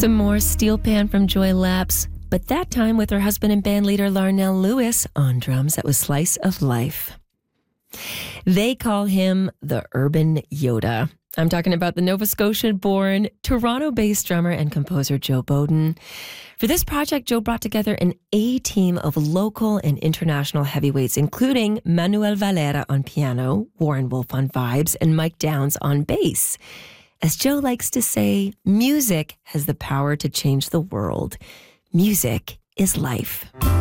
Some more Steel Pan from Joy Lapse, but that time with her husband and bandleader Larnell Lewis on drums. That was Slice of Life. They call him the Urban Yoda. I'm talking about the Nova Scotia-born, Toronto-based drummer and composer Joe Bowden. For this project, Joe brought together an A-team of local and international heavyweights, including Manuel Valera on piano, Warren Wolf on vibes, and Mike Downs on bass. As Joe likes to say, music has the power to change the world. Music is life.